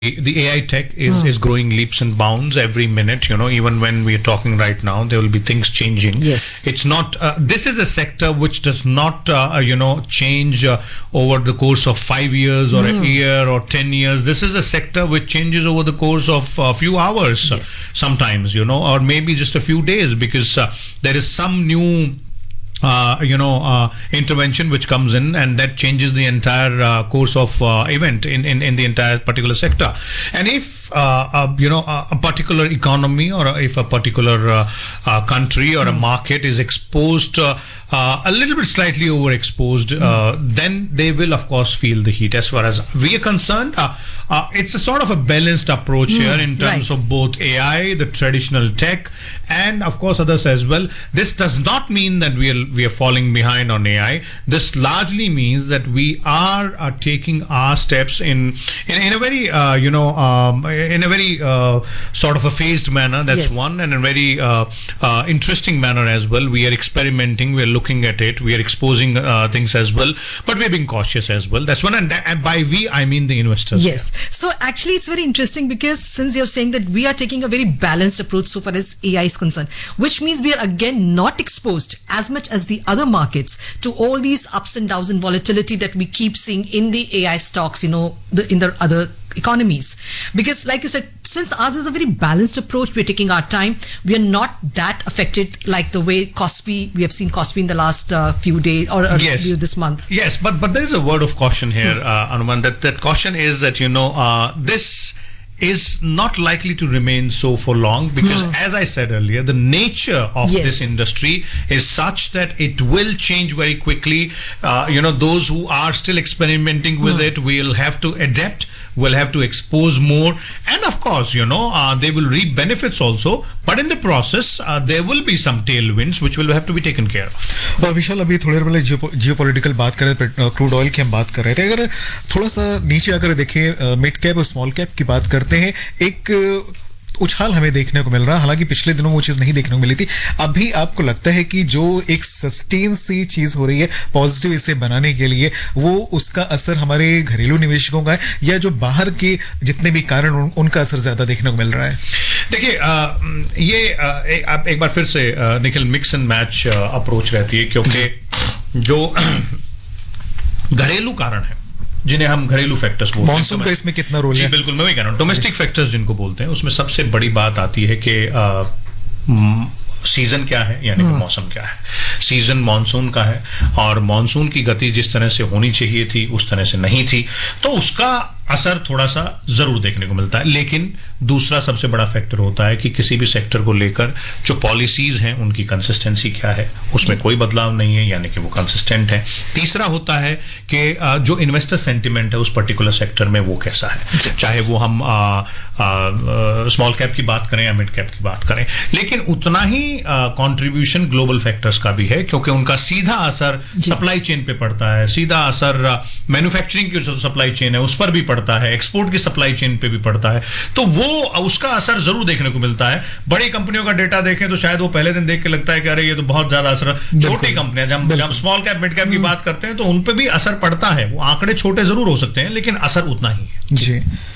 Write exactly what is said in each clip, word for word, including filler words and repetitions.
the A I tech is, mm. is growing leaps and bounds every minute. You know, even when we are talking right now, there will be things changing. Yes. It's not, uh, this is a sector which does not, uh, you know, change uh, over the course of five years or mm. a year or ten years. This is a sector which changes over the course of a few hours yes. sometimes, you know, or maybe just a few days, because uh, there is some new Uh, you know, uh, intervention which comes in, and that changes the entire uh, course of uh, event in, in, in the entire particular sector. And if uh, uh, you know a, a particular economy, or a, if a particular uh, uh, country or mm. a market is exposed uh, uh, a little bit slightly overexposed, mm. uh, then they will of course feel the heat. As far as we are concerned, uh, uh, it's a sort of a balanced approach mm. here in terms right. of both A I, the traditional tech, and of course others as well. This does not mean that we are we are falling behind on A I. This largely means that we are, are taking our steps in in, in a very uh, you know um, in a very uh, sort of a phased manner. That's yes. one, and a very uh, uh, interesting manner as well. We are experimenting. We are looking at it. We are exposing uh, things as well, but we're being cautious as well. That's one, and, that, and by we I mean the investors. Yes. So actually, it's very interesting, because since you're saying that we are taking a very balanced approach so far as A I is concerned, which means we are again not exposed as much as the other markets to all these ups and downs and volatility that we keep seeing in the A I stocks, you know, the, in the other economies. Because like you said, since ours is a very balanced approach, we're taking our time. We are not that affected like the way Kospi, we have seen Kospi in the last uh, few days or, or yes. this month. Yes, but but there is a word of caution here, hmm. uh, Anuman. That, that caution is that, you know, uh, this is not likely to remain so for long, because mm. as I said earlier, the nature of yes. this industry is such that it will change very quickly. Uh, you know, those who are still experimenting with mm. it will have to adapt, will have to expose more, and of course, you know, uh, they will reap benefits also, but in the process uh, there will be some tailwinds which will have to be taken care of. और विशाल, अभी थोड़ी देर पहले geopolitical बात कर रहे थे, crude oil की हम बात कर रहे थे. अगर थोड़ा सा नीचे अगर देखें, मिड कैप और स्मॉल कैप की बात करते हैं, एक उछाल हमें देखने को मिल रहा है. हालांकि पिछले दिनों वो चीज नहीं देखने को मिली थी. अभी आपको लगता है कि जो एक सस्टेन सी चीज हो रही है पॉजिटिव इसे बनाने के लिए, वो उसका असर हमारे घरेलू निवेशकों का है, या जो बाहर के जितने भी कारण उन, उनका असर ज्यादा देखने को मिल रहा है? देखिए, ये आप एक बार फिर से Nikhil, mix and match approach रहती है, क्योंकि जो घरेलू कारण है, जिन्हें हम घरेलू फैक्टर्स बोलते हैं, मॉनसून का इसमें कितना रोल है? जी बिल्कुल, मैं वही कह रहा हूँ, डोमेस्टिक फैक्टर्स जिनको बोलते हैं, उसमें सबसे बड़ी बात आती है कि सीजन क्या है, यानी कि मौसम क्या है. सीजन मॉनसून का है, और मॉनसून की गति जिस तरह से होनी चाहिए थी उस तरह से नहीं थी, तो उसका असर थोड़ा सा जरूर देखने को मिलता है. लेकिन दूसरा सबसे बड़ा फैक्टर होता है कि किसी भी सेक्टर को लेकर जो पॉलिसीज हैं उनकी कंसिस्टेंसी क्या है, उसमें कोई बदलाव नहीं है, यानी कि वो कंसिस्टेंट है. तीसरा होता है कि जो इन्वेस्टर सेंटिमेंट है उस पर्टिकुलर सेक्टर में वो कैसा है, चाहे वो हम स्मॉल कैप की बात करें या मिड कैप की बात करें. लेकिन उतना ही कंट्रीब्यूशन ग्लोबल फैक्टर्स का भी है, क्योंकि उनका सीधा असर सप्लाई चेन पे पड़ता है, सीधा असर मैन्युफैक्चरिंग की जो सप्लाई चेन है उस पर भी पड़ता है, एक्सपोर्ट की सप्लाई चेन पे भी पड़ता है. तो वो उसका असर जरूर देखने को मिलता है. बड़ी कंपनियों का डेटा देखें तो शायद वो पहले दिन देख के लगता है कि अरे ये तो बहुत ज्यादा असर. छोटी कंपनियां, जब जब स्मॉल कैप मिड कैप की बात करते हैं तो उन पे भी असर पड़ता है. वो आंकड़े छोटे जरूर हो सकते हैं, लेकिन असर उतना ही है. जी.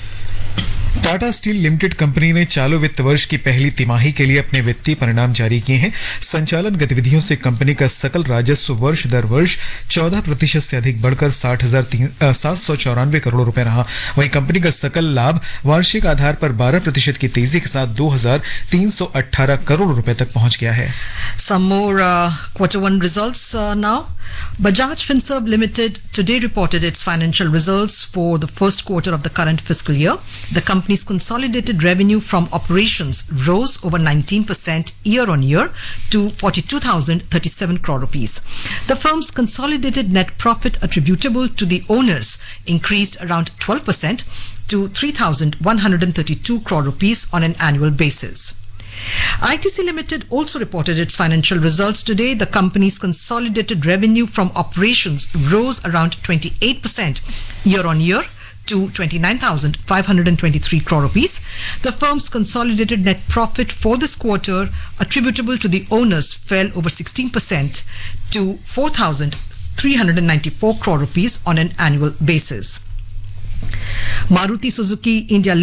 टाटा स्टील लिमिटेड कंपनी ने चालू वित्त वर्ष की पहली तिमाही के लिए अपने वित्तीय परिणाम जारी किए हैं. संचालन गतिविधियों से कंपनी का सकल राजस्व वर्ष दर वर्ष चौदह प्रतिशत से अधिक बढ़कर साठ हजार सात सौ चौरानवे करोड़ रुपए रहा. वहीं कंपनी का सकल लाभ वार्षिक आधार पर बारह प्रतिशत की तेजी के साथ दो हजार तीन सौ अठारह करोड़ रुपए तक पहुंच गया है. Some more uh, quarter one results uh, now. Bajaj Finserv Limited today reported its financial results for the first quarter of the current fiscal year. The company's consolidated revenue from operations rose over nineteen percent year on year to forty-two thousand thirty-seven crore rupees. The firm's consolidated net profit attributable to the owners increased around twelve percent to three thousand one hundred thirty-two crore rupees on an annual basis. I T C Limited also reported its financial results today. The company's consolidated revenue from operations rose around twenty-eight percent year on year to twenty-nine thousand five hundred twenty-three crore rupees. The firm's consolidated net profit for this quarter attributable to the owners fell over sixteen percent to four thousand three hundred ninety-four crore rupees on an annual basis. Maruti Suzuki India